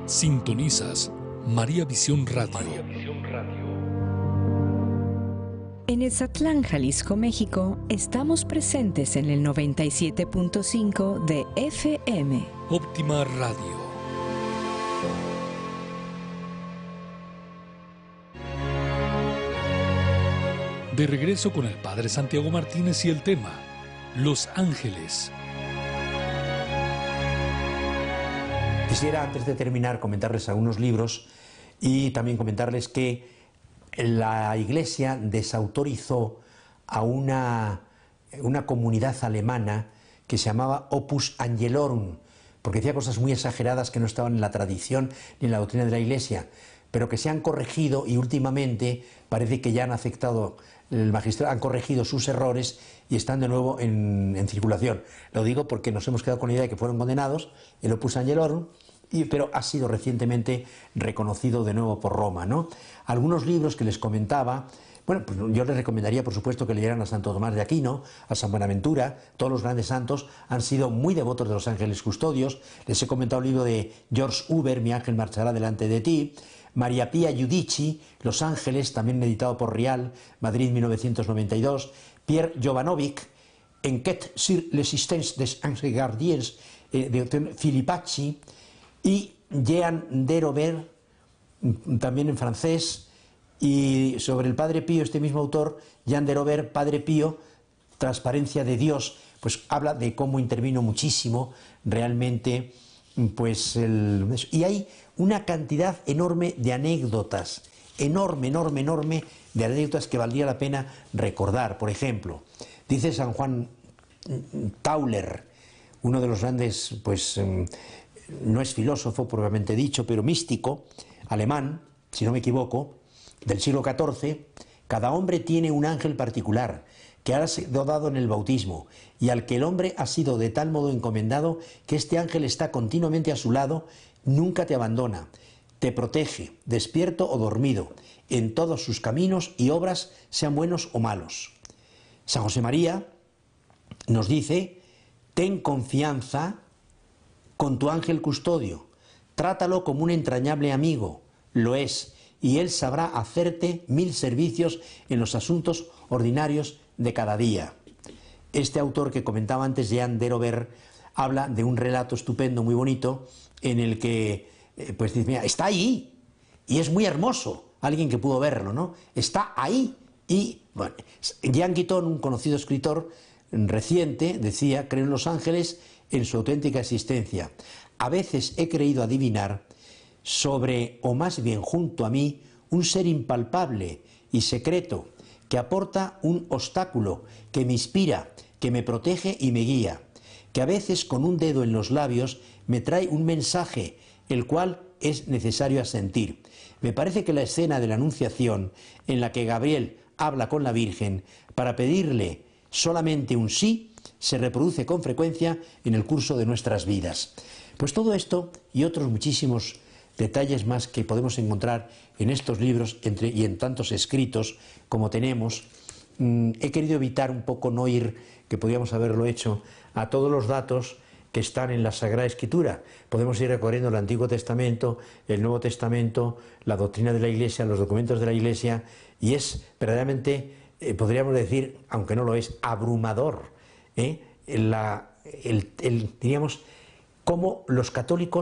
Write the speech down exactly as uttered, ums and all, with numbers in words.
Sintonizas María Visión Radio. María Visión Radio. En Etzatlán, Jalisco, México, estamos presentes en el noventa y siete punto cinco de F M. Óptima Radio. De regreso con el Padre Santiago Martínez y el tema Los Ángeles. Quisiera, antes de terminar, comentarles algunos libros y también comentarles que la Iglesia desautorizó a una, una comunidad alemana que se llamaba Opus Angelorum, porque decía cosas muy exageradas que no estaban en la tradición ni en la doctrina de la Iglesia, pero que se han corregido y últimamente parece que ya han aceptado, el magistrado han corregido sus errores y están de nuevo en, en circulación. Lo digo porque nos hemos quedado con la idea de que fueron condenados, el Opus Angelorum, y, pero ha sido recientemente reconocido de nuevo por Roma, ¿no? Algunos libros que les comentaba, bueno, pues yo les recomendaría, por supuesto, que leyeran a Santo Tomás de Aquino, a San Buenaventura. Todos los grandes santos han sido muy devotos de los ángeles custodios. Les he comentado el libro de George Huber, Mi ángel marchará delante de ti. María Pia Giudici, Los Ángeles, también editado por Rial, Madrid mil novecientos noventa y dos. Pierre Jovanovic, Enquête sur l'existence des anges gardiens, eh, de Filipacci. Y Jean Derover, también en francés, y sobre el Padre Pío, este mismo autor, Jean Derover, Padre Pío, Transparencia de Dios, pues habla de cómo intervino muchísimo realmente, pues el... Y hay una cantidad enorme de anécdotas, enorme, enorme, enorme, de anécdotas que valdría la pena recordar. Por ejemplo, dice San Juan Tauler, uno de los grandes, pues... no es filósofo propiamente dicho, pero místico, alemán, si no me equivoco, del siglo catorce, cada hombre tiene un ángel particular que ha sido dado en el bautismo y al que el hombre ha sido de tal modo encomendado que este ángel está continuamente a su lado, nunca te abandona, te protege, despierto o dormido, en todos sus caminos y obras, sean buenos o malos. San José María nos dice, ten confianza con tu ángel custodio, trátalo como un entrañable amigo, lo es, y él sabrá hacerte mil servicios en los asuntos ordinarios de cada día. Este autor que comentaba antes, Jean Derover, habla de un relato estupendo, muy bonito, en el que, eh, pues dice, mira, está ahí, y es muy hermoso, alguien que pudo verlo, ¿no? Está ahí, y, bueno, Jean Guiton, un conocido escritor reciente, decía, creo en los ángeles, en su auténtica existencia. A veces he creído adivinar sobre, o más bien junto a mí, un ser impalpable y secreto que aporta un obstáculo, que me inspira, que me protege y me guía, que a veces con un dedo en los labios me trae un mensaje, el cual es necesario asentir. Me parece que la escena de la Anunciación, en la que Gabriel habla con la Virgen para pedirle solamente un sí, se reproduce con frecuencia en el curso de nuestras vidas. Pues todo esto y otros muchísimos detalles más que podemos encontrar en estos libros entre, y en tantos escritos como tenemos, mmm, he querido evitar un poco no ir, que podríamos haberlo hecho, a todos los datos que están en la Sagrada Escritura. Podemos ir recorriendo el Antiguo Testamento, el Nuevo Testamento, la doctrina de la Iglesia, los documentos de la Iglesia, y es verdaderamente, eh, podríamos decir, aunque no lo es, abrumador, ¿eh? La, el, el, diríamos, cómo los católicos